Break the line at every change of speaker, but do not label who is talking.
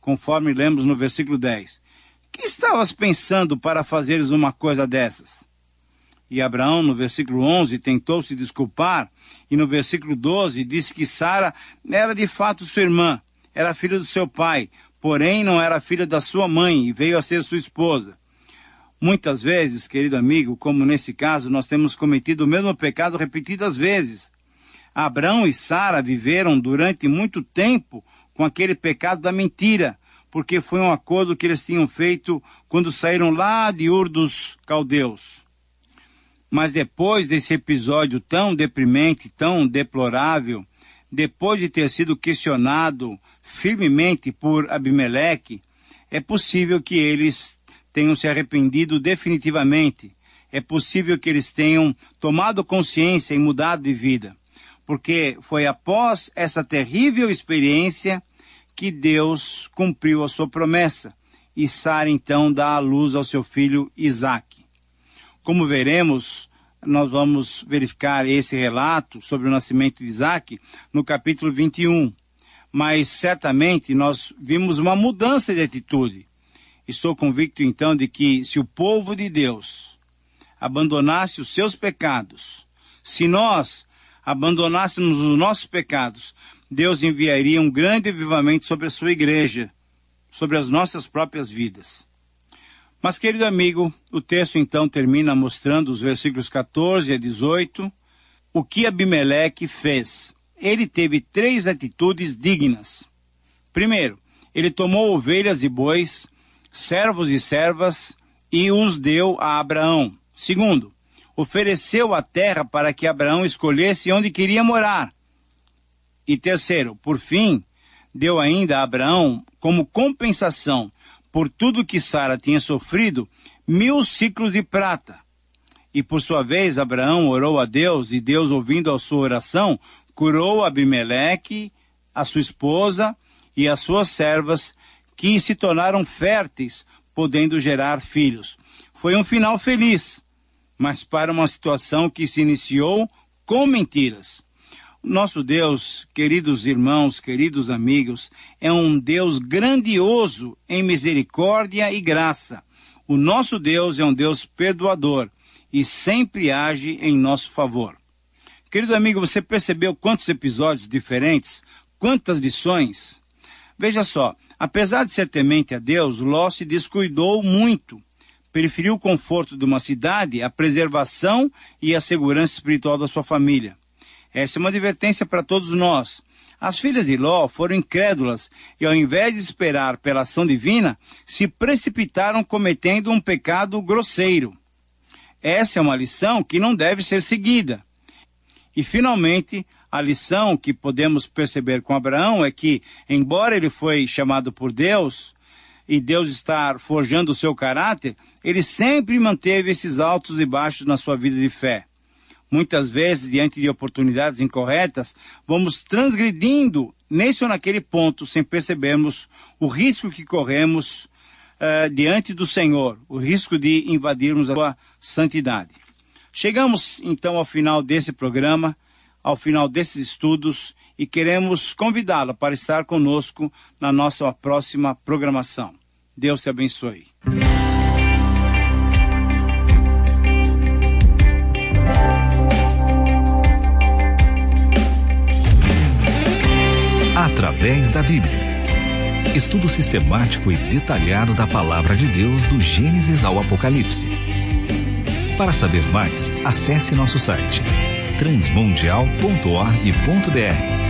conforme lemos no versículo 10. Que estavas pensando para fazeres uma coisa dessas? E Abraão, no versículo 11, tentou se desculpar, e no versículo 12 disse que Sara era de fato sua irmã, era filha do seu pai, porém não era filha da sua mãe, e veio a ser sua esposa. Muitas vezes, querido amigo, como nesse caso, nós temos cometido o mesmo pecado repetidas vezes. Abraão e Sara viveram durante muito tempo com aquele pecado da mentira, porque foi um acordo que eles tinham feito quando saíram lá de Ur dos Caldeus. Mas depois desse episódio tão deprimente, tão deplorável, depois de ter sido questionado firmemente por Abimeleque, é possível que eles tenham se arrependido definitivamente. É possível que eles tenham tomado consciência e mudado de vida. Porque foi após essa terrível experiência que Deus cumpriu a sua promessa. E Sara então dá à luz ao seu filho Isaque. Como veremos, nós vamos verificar esse relato sobre o nascimento de Isaque no capítulo 21. Mas certamente nós vimos uma mudança de atitude. Estou convicto então de que se o povo de Deus abandonasse os seus pecados, se nós abandonássemos os nossos pecados, Deus enviaria um grande avivamento sobre a sua igreja, sobre as nossas próprias vidas. Mas, querido amigo, o texto então termina mostrando os versículos 14 a 18, o que Abimeleque fez. Ele teve 3 atitudes dignas. Primeiro, ele tomou ovelhas e bois, servos e servas, e os deu a Abraão. Segundo, ofereceu a terra para que Abraão escolhesse onde queria morar. E terceiro, por fim, deu ainda a Abraão, como compensação por tudo que Sara tinha sofrido, 1000 ciclos de prata. E por sua vez, Abraão orou a Deus, e Deus, ouvindo a sua oração, curou Abimeleque, a sua esposa e as suas servas, que se tornaram férteis, podendo gerar filhos. Foi um final feliz, mas para uma situação que se iniciou com mentiras. Nosso Deus, queridos irmãos, queridos amigos, é um Deus grandioso em misericórdia e graça. O nosso Deus é um Deus perdoador e sempre age em nosso favor. Querido amigo, você percebeu quantos episódios diferentes, quantas lições? Veja só, apesar de ser temente a Deus, Ló se descuidou muito. Preferiu o conforto de uma cidade, a preservação e a segurança espiritual da sua família. Essa é uma advertência para todos nós. As filhas de Ló foram incrédulas e, ao invés de esperar pela ação divina, se precipitaram cometendo um pecado grosseiro. Essa é uma lição que não deve ser seguida. E, finalmente, a lição que podemos perceber com Abraão é que, embora ele foi chamado por Deus, e Deus estar forjando o seu caráter, ele sempre manteve esses altos e baixos na sua vida de fé. Muitas vezes, diante de oportunidades incorretas, vamos transgredindo nesse ou naquele ponto, sem percebermos o risco que corremos diante do Senhor, o risco de invadirmos a sua santidade. Chegamos, então, ao final desse programa, ao final desses estudos, e queremos convidá-lo para estar conosco na nossa próxima programação. Deus te abençoe.
Através da Bíblia. Estudo sistemático e detalhado da Palavra de Deus do Gênesis ao Apocalipse. Para saber mais, acesse nosso site transmundial.org.br